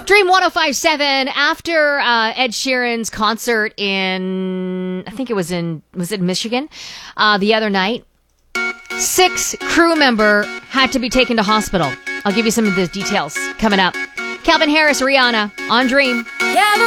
Dream 105.7, after Ed Sheeran's concert in, I think was it Michigan, the other night, 6 crew member had to be taken to hospital. I'll give you some of the details coming up. Calvin Harris, Rihanna, on Dream.